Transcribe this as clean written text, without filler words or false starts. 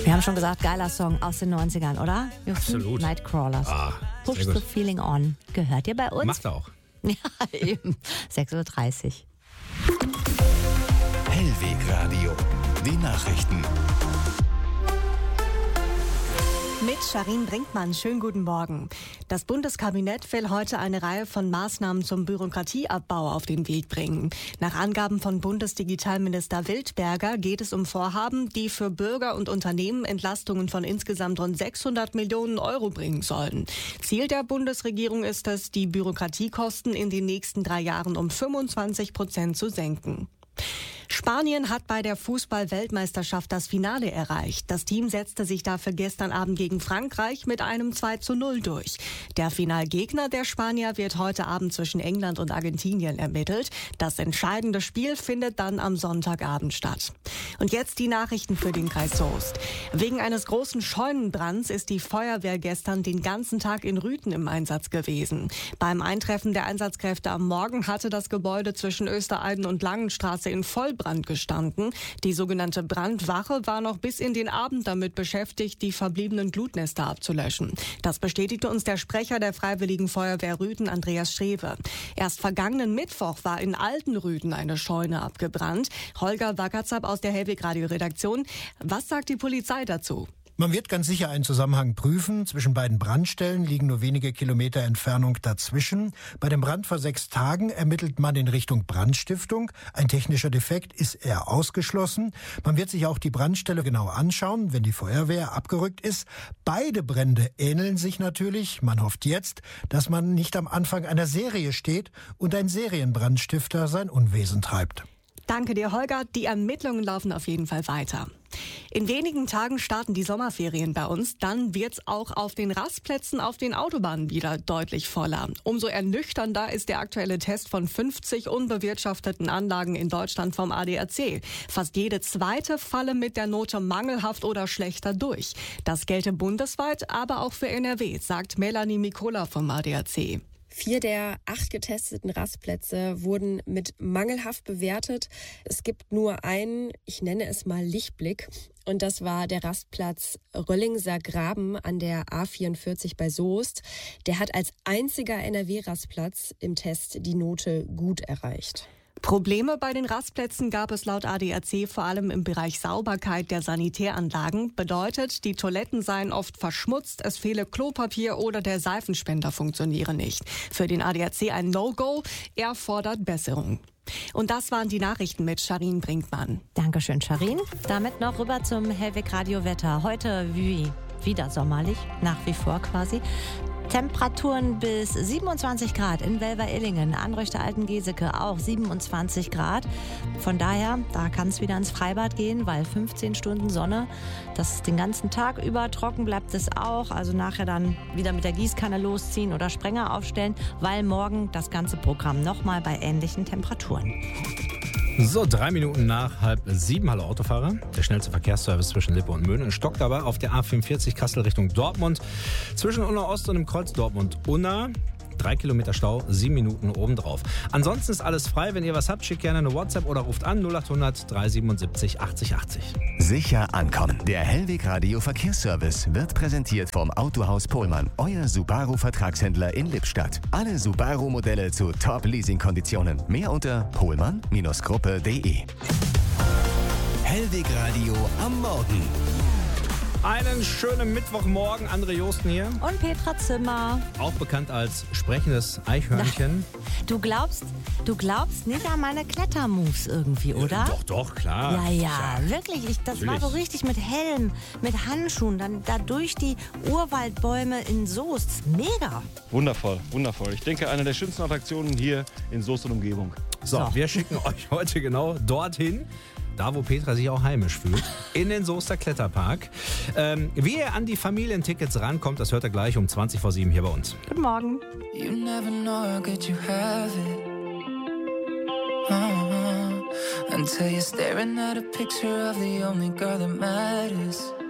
Wir haben schon gesagt, geiler Song aus den 90ern, oder? Houston? Absolut. Nightcrawlers. Push the Feeling On. Gehört ihr bei uns? Macht er auch. Ja, eben. 6:30 Uhr. Hellwegradio. Die Nachrichten. Mit Sharin Brinkmann. Schönen guten Morgen. Das Bundeskabinett will heute eine Reihe von Maßnahmen zum Bürokratieabbau auf den Weg bringen. Nach Angaben von Bundesdigitalminister Wildberger geht es um Vorhaben, die für Bürger und Unternehmen Entlastungen von insgesamt rund 600 Millionen Euro bringen sollen. Ziel der Bundesregierung ist es, die Bürokratiekosten in den nächsten 3 Jahren um 25% zu senken. Spanien hat bei der Fußball-Weltmeisterschaft das Finale erreicht. Das Team setzte sich dafür gestern Abend gegen Frankreich mit einem 2:0 durch. Der Finalgegner der Spanier wird heute Abend zwischen England und Argentinien ermittelt. Das entscheidende Spiel findet dann am Sonntagabend statt. Und jetzt die Nachrichten für den Kreis Soest. Wegen eines großen Scheunenbrands ist die Feuerwehr gestern den ganzen Tag in Rüthen im Einsatz gewesen. Beim Eintreffen der Einsatzkräfte am Morgen hatte das Gebäude zwischen Östereiden und Langenstraße in Vollbrand gestanden. Die sogenannte Brandwache war noch bis in den Abend damit beschäftigt, die verbliebenen Glutnester abzulöschen. Das bestätigte uns der Sprecher der Freiwilligen Feuerwehr Rüthen, Andreas Schrewe. Erst vergangenen Mittwoch war in Altenrüthen eine Scheune abgebrannt. Holger Wackerzap aus der Hellwegradio-Redaktion. Was sagt die Polizei dazu? Man wird ganz sicher einen Zusammenhang prüfen. Zwischen beiden Brandstellen liegen nur wenige Kilometer Entfernung dazwischen. Bei dem Brand vor 6 Tagen ermittelt man in Richtung Brandstiftung. Ein technischer Defekt ist eher ausgeschlossen. Man wird sich auch die Brandstelle genau anschauen, wenn die Feuerwehr abgerückt ist. Beide Brände ähneln sich natürlich. Man hofft jetzt, dass man nicht am Anfang einer Serie steht und ein Serienbrandstifter sein Unwesen treibt. Danke dir, Holger. Die Ermittlungen laufen auf jeden Fall weiter. In wenigen Tagen starten die Sommerferien bei uns. Dann wird's auch auf den Rastplätzen auf den Autobahnen wieder deutlich voller. Umso ernüchternder ist der aktuelle Test von 50 unbewirtschafteten Anlagen in Deutschland vom ADAC. Fast jede zweite falle mit der Note mangelhaft oder schlechter durch. Das gelte bundesweit, aber auch für NRW, sagt Melanie Mikola vom ADAC. 4 der 8 getesteten Rastplätze wurden mit mangelhaft bewertet. Es gibt nur einen, ich nenne es mal Lichtblick. Und das war der Rastplatz Röllingser Graben an der A44 bei Soest. Der hat als einziger NRW-Rastplatz im Test die Note gut erreicht. Probleme bei den Rastplätzen gab es laut ADAC vor allem im Bereich Sauberkeit der Sanitäranlagen. Bedeutet, die Toiletten seien oft verschmutzt, es fehle Klopapier oder der Seifenspender funktioniere nicht. Für den ADAC ein No-Go, er fordert Besserung. Und das waren die Nachrichten mit Sharin Brinkmann. Dankeschön, Sharin. Damit noch rüber zum Hellwegradio-Wetter. Heute wieder sommerlich, nach wie vor quasi. Temperaturen bis 27 Grad in Welver-Illingen, Anröchter Altengeseke auch 27 Grad. Von daher, da kann es wieder ins Freibad gehen, weil 15 Stunden Sonne, das ist den ganzen Tag über, trocken bleibt es auch. Also nachher dann wieder mit der Gießkanne losziehen oder Sprenger aufstellen, weil morgen das ganze Programm nochmal bei ähnlichen Temperaturen. So, 3 Minuten nach 6:30. Hallo Autofahrer. Der schnellste Verkehrsservice zwischen Lippe und Möhnen stockt dabei auf der A45 Kassel Richtung Dortmund. Zwischen Unna Ost und dem Kreuz Dortmund-Unna. 3 Kilometer Stau, 7 Minuten obendrauf. Ansonsten ist alles frei. Wenn ihr was habt, schickt gerne eine WhatsApp oder ruft an 0800 377 80 80. Sicher ankommen. Der Hellwegradio Verkehrsservice wird präsentiert vom Autohaus Pohlmann, euer Subaru-Vertragshändler in Lippstadt. Alle Subaru-Modelle zu Top-Leasing-Konditionen. Mehr unter pohlmann-gruppe.de. Hellwegradio am Morgen. Einen schönen Mittwochmorgen, André Josten hier. Und Petra Zimmer. Auch bekannt als sprechendes Eichhörnchen. Du glaubst nicht an meine Klettermoves irgendwie, oder? Doch, klar. Ja, wirklich. Das war so richtig mit Helm, mit Handschuhen, dann da durch die Urwaldbäume in Soest. Mega. Wundervoll. Ich denke, eine der schönsten Attraktionen hier in Soest und Umgebung. So, wir schicken euch heute genau dorthin. Da, wo Petra sich auch heimisch fühlt, in den Soester Kletterpark. Wie ihr an die Familientickets rankommt, das hört ihr gleich um 7:20 hier bei uns. Guten Morgen. You never know how good you have it. Until you're staring at a picture of the only girl that matters.